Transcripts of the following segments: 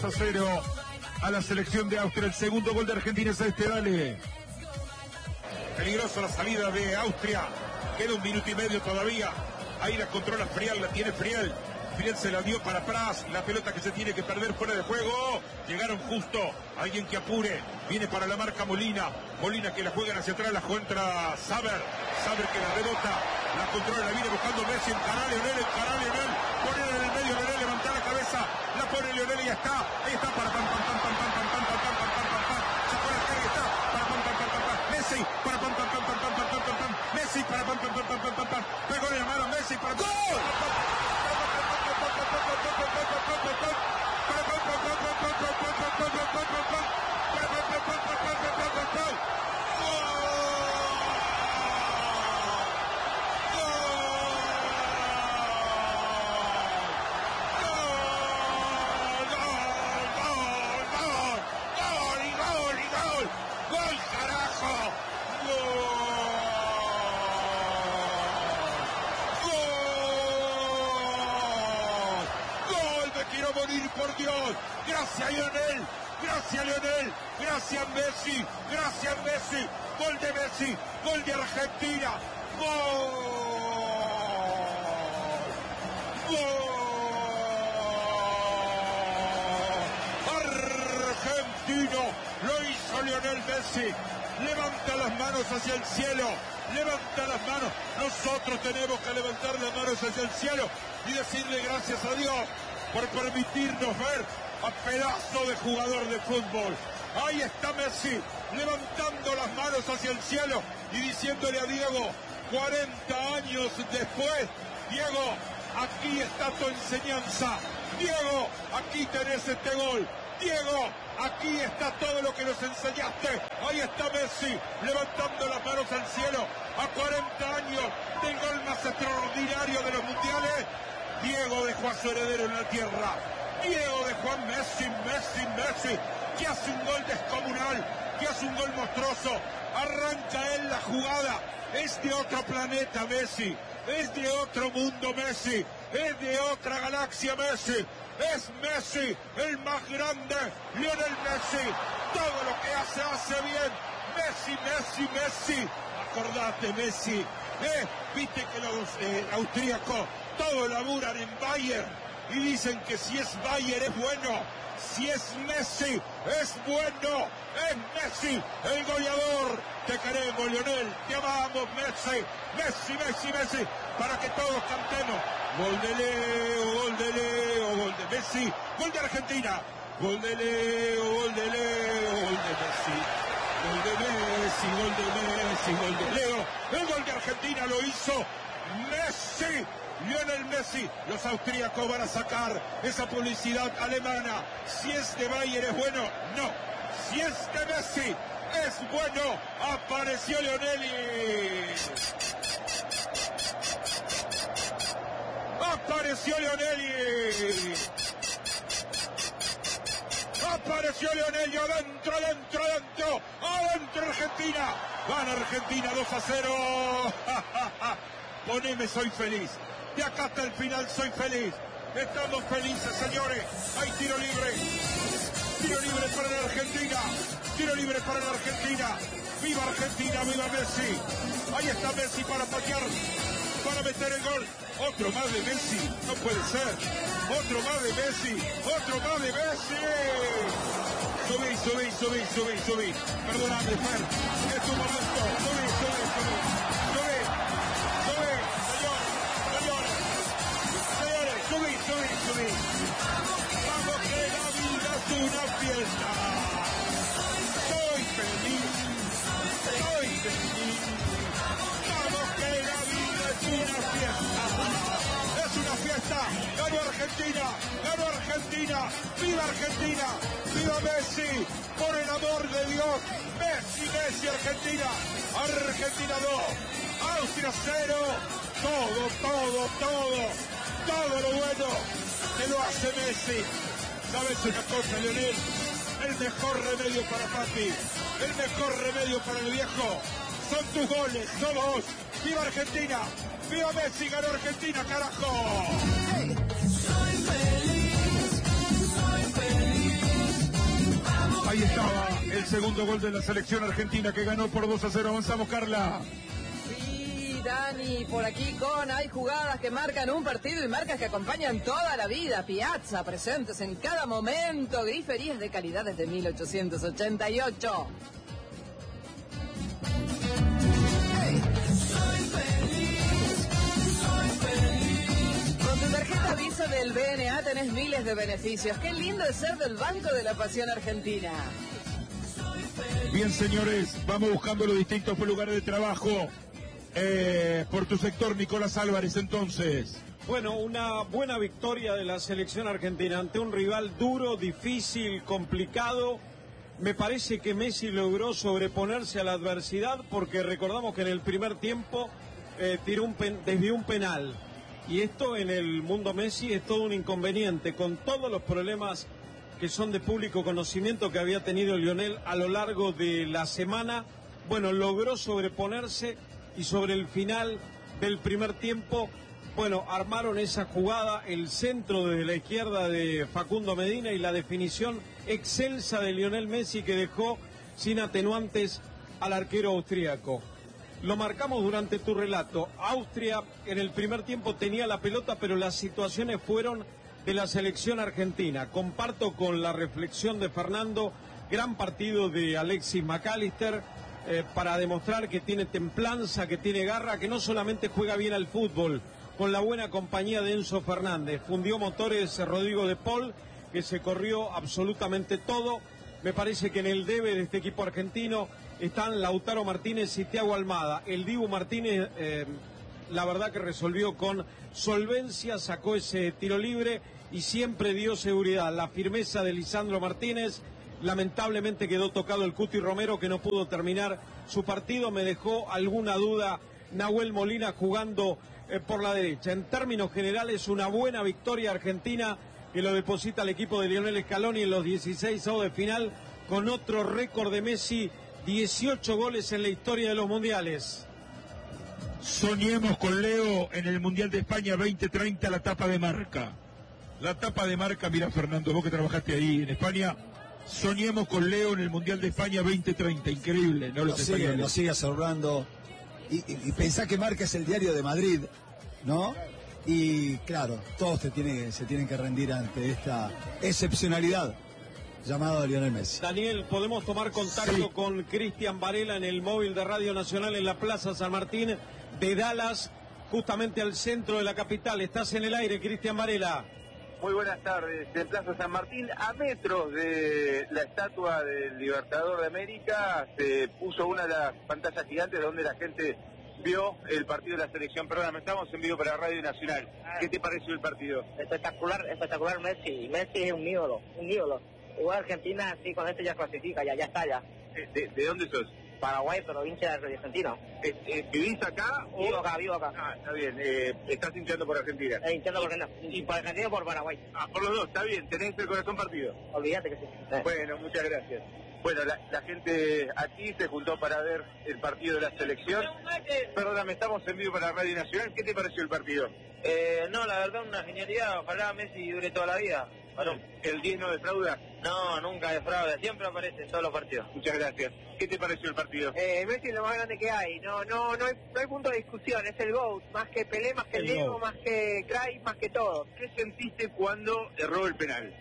2-0 a la selección de Austria. El segundo gol de Argentina es este, dale. Peligrosa la salida de Austria. Queda 1 minuto y medio todavía. Ahí la controla Frial, la tiene Frial. Frial se la dio para Pras. La pelota que se tiene que perder fuera de juego. Llegaron justo. Alguien que apure. Viene para la marca Molina. Molina que la juegan hacia atrás. La contra Saber. Saber que la rebota. La controla, la viene buscando Messi. Encará Lionel. Pone en el medio Lionel. Levanta la cabeza. La pone Lionel y ya está. Ahí está para pam. Sacó la carga y está. Para pam. Messi. Para pam. Messi para pam. Pegó en la mano Messi para ¡gol! ¡Gol, carajo! Quiero morir, por Dios. Gracias Lionel, gracias Messi, gol de Messi, gol de Argentina, argentino, lo hizo Lionel Messi. Levanta las manos hacia el cielo, levanta las manos. Nosotros tenemos que levantar las manos hacia el cielo y decirle gracias a Dios por permitirnos ver a pedazo de jugador de fútbol. Ahí está Messi, levantando las manos hacia el cielo y diciéndole a Diego, 40 años después, Diego, aquí está tu enseñanza. Diego, aquí tenés este gol. Diego, aquí está todo lo que nos enseñaste. Ahí está Messi, levantando las manos al cielo, a 40 años del gol más extraordinario de los mundiales. Diego dejó a su heredero en la tierra. Diego dejó a Messi, que hace un gol descomunal, que hace un gol monstruoso. Arranca él la jugada. Es de otro planeta Messi, es de otro mundo Messi, es de otra galaxia Messi. Es Messi, el más grande, Lionel Messi. Todo lo que hace bien. Messi. Acordate Messi. Viste que los austríacos todos laburan en Bayern y dicen que si es Bayern es bueno, si es Messi es bueno, es Messi el goleador. Te queremos Lionel, te amamos Messi, para que todos cantemos gol de Leo, gol de Messi, gol de Argentina, gol de Leo, gol de Messi. Gol de Messi, gol de Leo. El gol de Argentina lo hizo Messi, Lionel Messi. Los austríacos van a sacar esa publicidad alemana. Si es de Bayern es bueno, no. Si es de Messi es bueno. Apareció Lionel y... Apareció Lionel y adentro Argentina. Gana Argentina 2-0. Poneme, soy feliz. De acá hasta el final soy feliz. Estamos felices, señores. Hay tiro libre. Tiro libre para la Argentina. Viva Argentina, viva Messi. Ahí está Messi para patear, para meter el gol. Otro más de Messi, no puede ser. Otro más de Messi. Subí. Perdóname, Fer. Es tu momento. Subí. Señores. Vamos que la vida es una fiesta. Soy feliz. Vamos que la vida es una fiesta. Es una fiesta. Ganó Argentina. Viva Argentina. Viva Messi. Por el amor de Dios. Messi, Argentina. Argentina 2. Austria 0. Todo lo bueno te lo hace Messi. ¿Sabes una cosa, Lionel? El mejor remedio para papi, el mejor remedio para el viejo, son tus goles, son vos. ¡Viva Argentina! ¡Viva Messi! ¡Ganó Argentina, carajo! Soy feliz, soy feliz. segundo gol de la selección argentina que ganó por 2-0. Avanzamos, Carla. Sí, Dani, por aquí hay jugadas que marcan un partido y marcas que acompañan toda la vida. Piazza, presentes en cada momento. Griferías de calidad desde 1888. Con tu tarjeta Visa del BNA tenés miles de beneficios. Qué lindo es ser del Banco de la Pasión Argentina. Bien, señores, vamos buscando los distintos lugares de trabajo. Por tu sector, Nicolás Álvarez, entonces. Bueno, una buena victoria de la selección argentina ante un rival duro, difícil, complicado. Me parece que Messi logró sobreponerse a la adversidad porque recordamos que en el primer tiempo desvió un penal. Y esto en el mundo Messi es todo un inconveniente, con todos los problemas que son de público conocimiento que había tenido Lionel a lo largo de la semana. Bueno, logró sobreponerse y sobre el final del primer tiempo, bueno, armaron esa jugada, el centro desde la izquierda de Facundo Medina y la definición excelsa de Lionel Messi que dejó sin atenuantes al arquero austríaco. Lo marcamos durante tu relato. Austria en el primer tiempo tenía la pelota, pero las situaciones fueron de la selección argentina. Comparto con la reflexión de Fernando, gran partido de Alexis McAllister para demostrar que tiene templanza, que tiene garra, que no solamente juega bien al fútbol, con la buena compañía de Enzo Fernández. Fundió motores Rodrigo de Paul, que se corrió absolutamente todo. Me parece que en el debe de este equipo argentino están Lautaro Martínez y Thiago Almada. El Dibu Martínez, la verdad que resolvió con solvencia, sacó ese tiro libre y siempre dio seguridad. La firmeza de Lisandro Martínez, lamentablemente quedó tocado el Cuti Romero que no pudo terminar su partido. Me dejó alguna duda Nahuel Molina jugando por la derecha. En términos generales, una buena victoria argentina que lo deposita el equipo de Lionel Scaloni en los 16avos de final con otro récord de Messi, 18 goles en la historia de los mundiales. Soñemos con Leo en el Mundial de España 2030, la tapa de marca. La tapa de marca, mira Fernando, vos que trabajaste ahí en España, soñemos con Leo en el Mundial de España 2030, increíble, ¿no? Lo sigue asombrando. Y pensá que Marca es el diario de Madrid, ¿no? Y claro, todos se tienen que rendir ante esta excepcionalidad llamada Lionel Messi. Daniel, podemos tomar contacto con Cristian Varela en el móvil de Radio Nacional en la Plaza San Martín de Dallas, justamente al centro de la capital. Estás en el aire, Cristian Varela. Muy buenas tardes. En Plaza San Martín, a metros de la estatua del Libertador de América, se puso una de las pantallas gigantes donde la gente vio el partido de la selección. Perdóname, estamos en vivo para Radio Nacional. ¿Qué te pareció el partido? Espectacular Messi. Messi es un ídolo. Igual Argentina, sí, con este ya clasifica, ya está ya. ¿De dónde sos? Paraguay, provincia de Argentina. ¿Vivís acá? Vivo acá. Ah, está bien. ¿Estás hinchando por Argentina? Hinchando por Argentina. Y por Argentina y por Paraguay. Ah, por los dos, está bien. ¿Tenés el corazón partido? Olvídate que sí. Bueno, muchas gracias. Bueno, la gente aquí se juntó para ver el partido de la selección. Perdóname, estamos en vivo para Radio Nacional. ¿Qué te pareció el partido? No, la verdad, una genialidad. Ojalá Messi dure toda la vida. Bueno, ¿el 10 no defrauda? No, nunca defrauda. Siempre aparece en todos los partidos. Muchas gracias. ¿Qué te pareció el partido? Messi es lo más grande que hay. No hay punto de discusión. Es el GOAT. Más que Pelé, más que el Diego, más que Cruyff, más que todo. ¿Qué sentiste cuando erró el penal?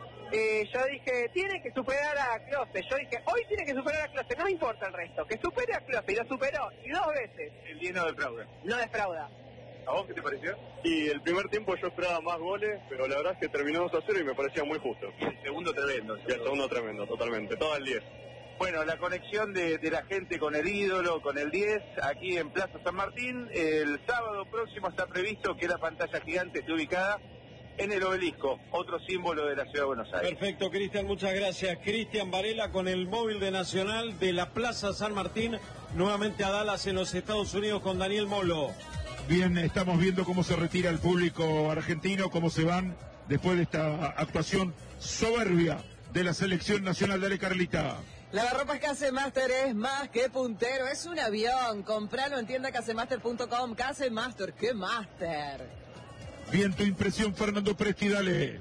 Yo dije, tiene que superar a Klose. Yo dije, hoy tiene que superar a Klose. No me importa el resto. Que supere a Klose. Y lo superó. Y 2 veces. El 10 no defrauda. No defrauda. ¿A vos qué te pareció? Y el primer tiempo yo esperaba más goles, pero la verdad es que terminó 2-0 y me parecía muy justo. Y el segundo tremendo. Y el segundo tremendo, totalmente. Todo el 10. Bueno, la conexión de la gente con el ídolo, con el 10, aquí en Plaza San Martín. El sábado próximo está previsto que la pantalla gigante esté ubicada en el Obelisco, otro símbolo de la Ciudad de Buenos Aires. Perfecto, Cristian, muchas gracias. Cristian Varela con el móvil de Nacional de la Plaza San Martín, nuevamente a Dallas en los Estados Unidos con Daniel Molo. Bien, estamos viendo cómo se retira el público argentino, cómo se van después de esta actuación soberbia de la selección nacional. Dale, Carlita. Lavarropas Casemaster es más que puntero, es un avión. Compralo en tienda casemaster.com. Casemaster, ¡qué máster! Bien, tu impresión, Fernando Presti, dale.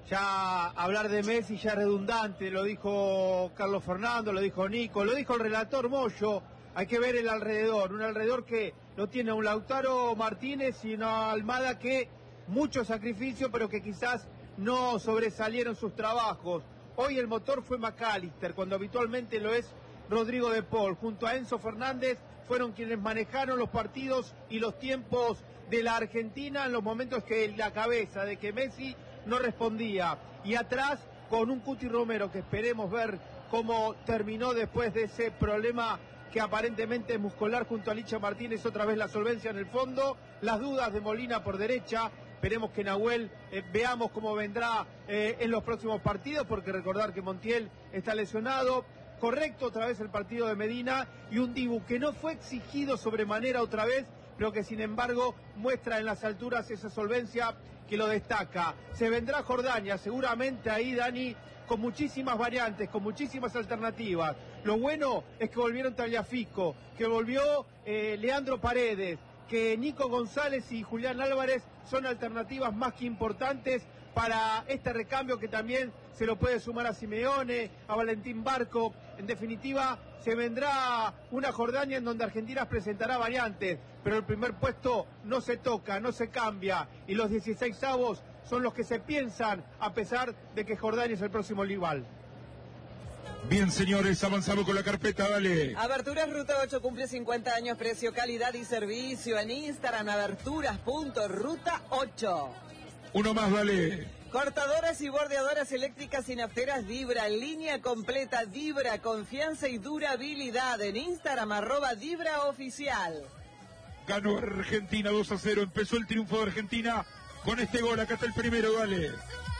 Ya hablar de Messi ya es redundante, lo dijo Carlos Fernando, lo dijo Nico, lo dijo el relator Moyo. Hay que ver el alrededor, un alrededor que no tiene a un Lautaro Martínez, sino a Almada que mucho sacrificio, pero que quizás no sobresalieron sus trabajos. Hoy el motor fue McAllister, cuando habitualmente lo es Rodrigo de Paul. Junto a Enzo Fernández fueron quienes manejaron los partidos y los tiempos de la Argentina en los momentos que la cabeza de que Messi no respondía. Y atrás con un Cuti Romero que esperemos ver cómo terminó después de ese problema que aparentemente es muscular junto a Licha Martínez, otra vez la solvencia en el fondo, las dudas de Molina por derecha, esperemos que Nahuel veamos cómo vendrá en los próximos partidos, porque recordar que Montiel está lesionado, correcto otra vez el partido de Medina, y un Dibu que no fue exigido sobremanera otra vez, pero que sin embargo muestra en las alturas esa solvencia que lo destaca. Se vendrá Jordania, seguramente ahí, Dani, con muchísimas variantes, con muchísimas alternativas. Lo bueno es que volvieron Tagliafico, que volvió Leandro Paredes, que Nico González y Julián Álvarez son alternativas más que importantes para este recambio que también se lo puede sumar a Simeone, a Valentín Barco. En definitiva, se vendrá una Jordania en donde Argentina presentará variantes, pero el primer puesto no se toca, no se cambia, y los 16avos son los que se piensan, a pesar de que Jordania es el próximo rival. Bien, señores, avanzamos con la carpeta, dale. Aberturas Ruta 8 cumple 50 años, precio, calidad y servicio. En Instagram, aberturas.ruta8. Uno más, dale. Cortadoras y bordeadoras eléctricas y nafteras Vibra, línea completa Vibra, confianza y durabilidad. En Instagram, @VibraOficial. Ganó Argentina 2-0, empezó el triunfo de Argentina con este gol, acá está el primero, dale.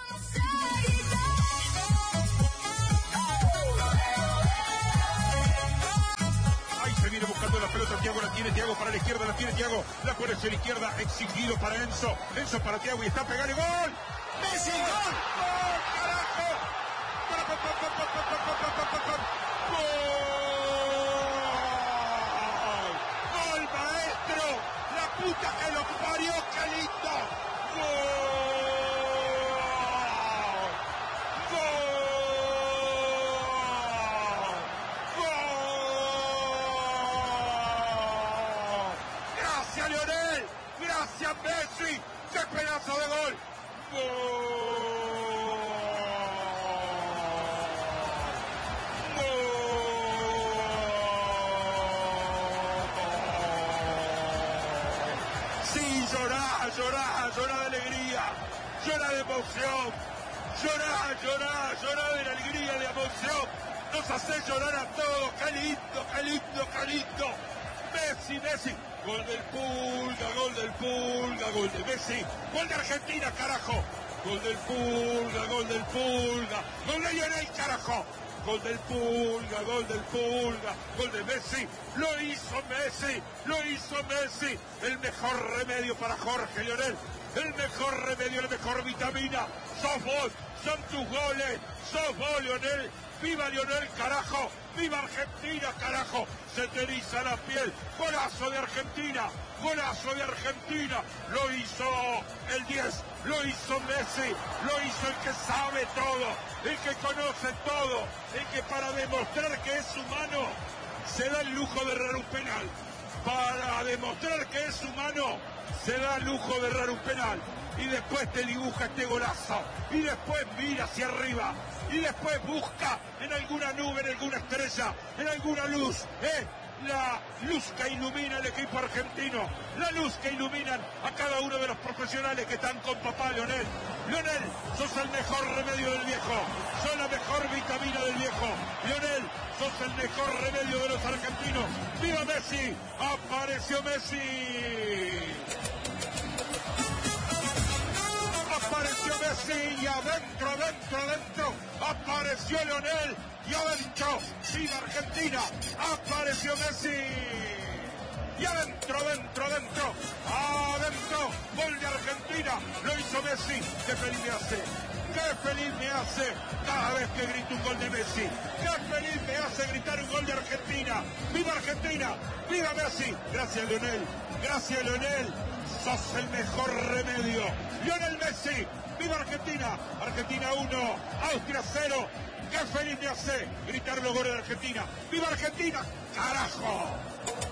Ahí se viene buscando la pelota, Thiago la tiene, Thiago para la izquierda, la tiene Thiago, la pone hacia la izquierda, exigido para Enzo, Enzo para Thiago y está pegando gol. ¡Messi, gol! ¡Gol, carajo! ¡Gol! ¡Gol, maestro! ¡La puta que lo parió, qué lindo! ¡Gracias, Lionel! ¡Gracias, Messi! ¡Qué pedazo de gol! Sí, llorá de alegría, llorá de emoción, llorá de alegría, de emoción, nos hace llorar a todos, qué lindo, Messi, gol del Pulga, gol de Messi, gol de Argentina, carajo, gol del Pulga, gol de Lionel, carajo, gol del Pulga, gol de Messi, lo hizo Messi, el mejor remedio para Jorge Lionel, el mejor remedio, la mejor vitamina, sos vos, son tus goles, sos vos, Lionel. ¡Viva Lionel, carajo! ¡Viva Argentina, carajo! Se te eriza la piel. ¡Golazo de Argentina! Lo hizo el 10, lo hizo Messi, lo hizo el que sabe todo, el que conoce todo, el que para demostrar que es humano se da el lujo de errar un penal. Para demostrar que es humano se da el lujo de errar un penal. Y después te dibuja este golazo. Y después mira hacia arriba. Y después busca en alguna nube, en alguna estrella, en alguna luz, la luz que ilumina al equipo argentino, la luz que iluminan a cada uno de los profesionales que están con papá Lionel. Lionel, sos el mejor remedio del viejo, sos la mejor vitamina del viejo. Lionel, sos el mejor remedio de los argentinos. ¡Viva Messi! ¡Apareció Messi! Apareció Messi y adentro, apareció Lionel y adentro, ¡viva Argentina! Apareció Messi y adentro, gol de Argentina, lo hizo Messi. Qué feliz me hace cada vez que grito un gol de Messi, qué feliz me hace gritar un gol de Argentina. ¡Viva Argentina! ¡Viva Messi! Gracias Lionel, sos el mejor remedio. Lionel Messi, viva Argentina. Argentina 1, Austria 0. Qué feliz me hace gritar los goles de Argentina. ¡Viva Argentina! ¡Carajo!